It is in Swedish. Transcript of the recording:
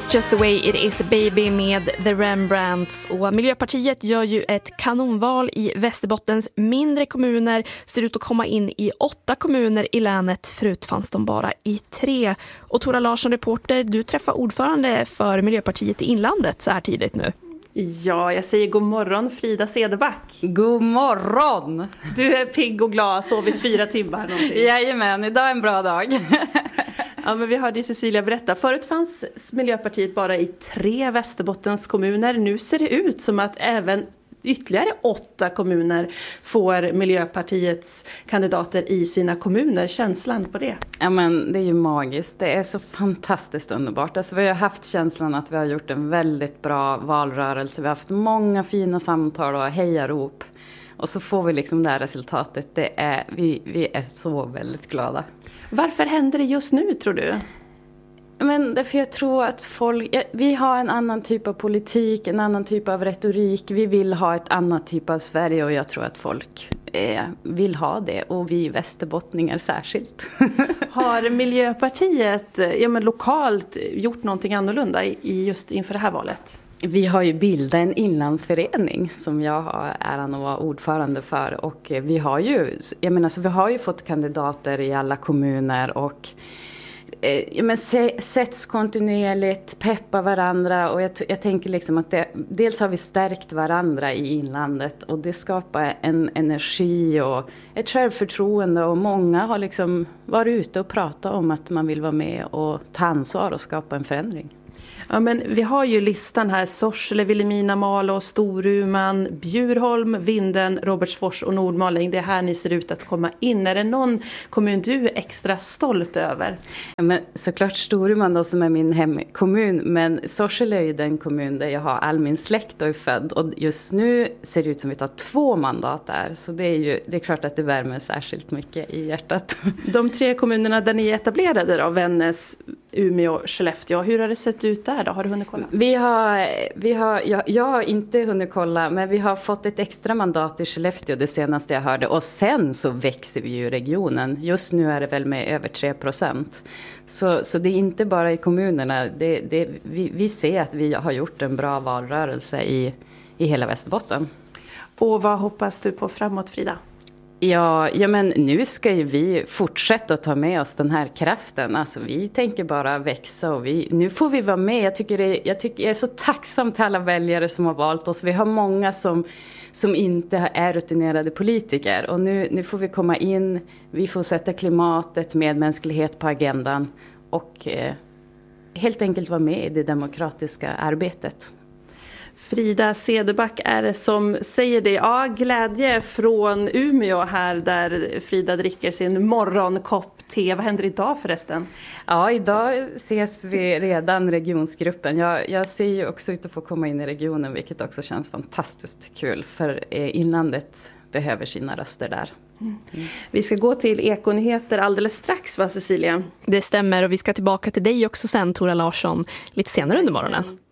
Just the way it is baby med The Rembrandts. Och Miljöpartiet gör ju ett kanonval i Västerbottens mindre kommuner. Ser ut att komma in i 8 kommuner i länet. Förut fanns de bara i 3. Och Tora Larsson, reporter, du träffar ordförande för Miljöpartiet i inlandet så här tidigt nu. Ja, jag säger god morgon Frida Cederback. God morgon! Du är pigg och glad, sovit 4 timmar någonting. Jajamän, idag är en bra dag. Ja, men vi hörde ju Cecilia berätta. Förut fanns Miljöpartiet bara i 3 Västerbottens kommuner. Nu ser det ut som att även ytterligare 8 kommuner får Miljöpartiets kandidater i sina kommuner. Känslan på det? Ja, men det är ju magiskt. Det är så fantastiskt underbart. Alltså, vi har haft känslan att vi har gjort en väldigt bra valrörelse. Vi har haft många fina samtal och hejarop. Och så får vi liksom det här resultatet. Vi är så väldigt glada. Varför händer det just nu, tror du? Men därför jag tror att vi har en annan typ av politik, en annan typ av retorik. Vi vill ha ett annat typ av Sverige och jag tror att folk vill ha det. Och vi västerbottningar särskilt. Har Miljöpartiet lokalt gjort någonting annorlunda just inför det här valet? Vi har ju bildat en inlandsförening som jag har äran att vara ordförande för. Och vi har ju fått kandidater i alla kommuner och sätts kontinuerligt, peppa varandra. Och jag tänker liksom att dels har vi stärkt varandra i inlandet och det skapar en energi och ett självförtroende. Och många har liksom varit ute och pratat om att man vill vara med och ta ansvar och skapa en förändring. Ja, men vi har ju listan här: Sorsele, Vilhelmina, Malå, Storuman, Bjurholm, Vinden, Robertsfors och Nordmaling. Det är här ni ser ut att komma in. Är det någon kommun du är extra stolt över? Ja, men såklart Storuman då, som är min hemkommun. Men Sorsele är ju den kommun där jag har all min släkt och är född. Och just nu ser det ut som vi tar 2 mandat där. Så det är klart att det värmer särskilt mycket i hjärtat. De 3 kommunerna där ni är etablerade då, Vännäs, Umeå, Skellefteå. Hur har det sett ut där då? Har du hunnit kolla? Jag har inte hunnit kolla, men vi har fått ett extra mandat i Skellefteå det senaste jag hörde. Och sen så växer vi ju regionen. Just nu är det väl med över 3%. Så det är inte bara i kommunerna. Vi ser att vi har gjort en bra valrörelse i hela Västerbotten. Och vad hoppas du på framåt, Frida? Ja, men nu ska ju vi fortsätta att ta med oss den här kraften. Alltså vi tänker bara växa och nu får vi vara med. Jag är så tacksam till alla väljare som har valt oss. Vi har många som inte är rutinerade politiker. Och nu får vi komma in, vi får sätta klimatet, medmänsklighet på agendan. Och helt enkelt vara med i det demokratiska arbetet. Frida Cederback är det som säger det. Ja, glädje från Umeå här där Frida dricker sin morgonkopp te. Vad händer idag förresten? Ja, idag ses vi redan regionsgruppen. Jag ser ju också ut att få komma in i regionen, vilket också känns fantastiskt kul. För inlandet behöver sina röster där. Vi ska gå till Ekonyheter alldeles strax, va Cecilia? Det stämmer, och vi ska tillbaka till dig också sen, Tora Larsson, lite senare under morgonen.